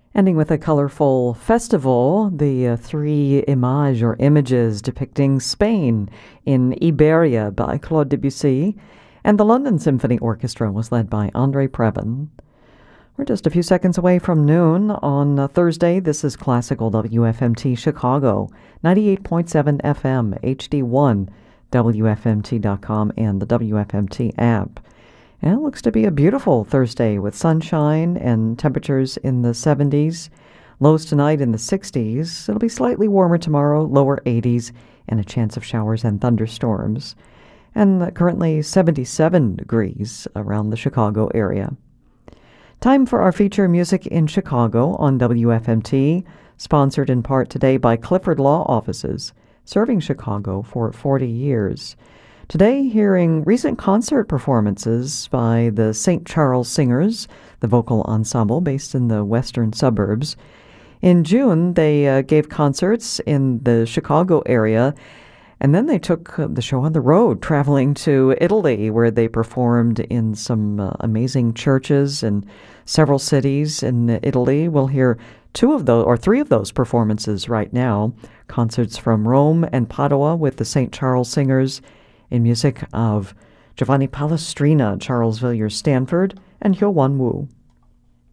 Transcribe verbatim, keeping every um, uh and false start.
Ending with a colorful festival, the uh, three images or images depicting Spain in Iberia by Claude Debussy, and the London Symphony Orchestra was led by Andre Previn. We're just a few seconds away from noon on uh, Thursday. This is Classical W F M T Chicago, ninety-eight point seven F M, H D one, W F M T dot com, and the W F M T app. And it looks to be a beautiful Thursday with sunshine and temperatures in the seventies. Lows tonight in the sixties. It'll be slightly warmer tomorrow, lower eighties, and a chance of showers and thunderstorms. And currently seventy-seven degrees around the Chicago area. Time for our feature Music in Chicago on W F M T, sponsored in part today by Clifford Law Offices, serving Chicago for forty years. Today, hearing recent concert performances by the Saint Charles Singers, the vocal ensemble based in the western suburbs. In June, they uh, gave concerts in the Chicago area, and then they took uh, the show on the road, traveling to Italy, where they performed in some uh, amazing churches in several cities in Italy. We'll hear two of those, or three of those performances right now. Concerts from Rome and Padua with the Saint Charles Singers, in music of Giovanni Palestrina, Charles Villiers Stanford, and Hyo Won Woo.